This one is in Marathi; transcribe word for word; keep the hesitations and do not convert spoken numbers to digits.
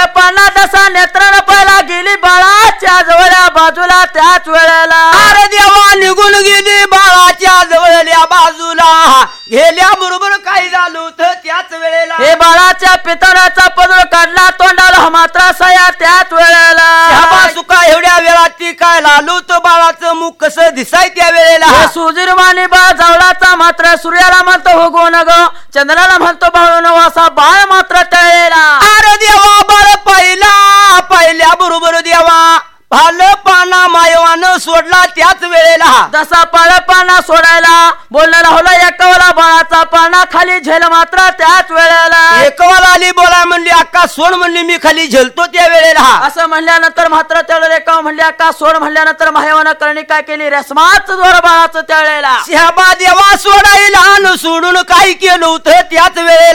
पाना तसा नेत्रानं पहिला गेली बाळाच्या जवळच्या बाजूला त्याच वेळेला अरे देवा निघून गेली बाळाच्या जवळल्या बाजूला गेल्या बरोबर काय झालं होतं त्याच वेळेला हे बाळाच्या पितराचा पदर काढला तोंडाला मात्र सया त्याच वेळेला सुका एवढ्या वेळात ती काय लालू तर बाळाचं मुख कसं दिसाय त्या वेळेला सुजिरवाणी बाळ जावळाचा मात्र सूर्याला म्हणतो हो गो नग चंद्राला म्हणतो बाळून असा बाळ मात्र तळेला अरे देवा बाळ पहिला पहिल्या बरोबर देवा भाल पाना मायवानं सोडला त्याच वेळेला जसा पाळ पाना सोडायला बोलण्याला होला एकवाला बाळाचा पाना खाली झेल मात्र त्याच वेळेला एकवाला आली बोला म्हणली अक्का सोड म्हणली मी खाली झेलतो त्या वेळेला असं म्हणल्यानंतर मात्र त्यावेळेला एका म्हणली अक्का सोड म्हणल्यानंतर मायवानं करणी काय केली रेशमाच दोर बाळाचं त्यावेळेला शहाबा देवा सोडायला न सोडून काय केलं होतं त्याच वेळेला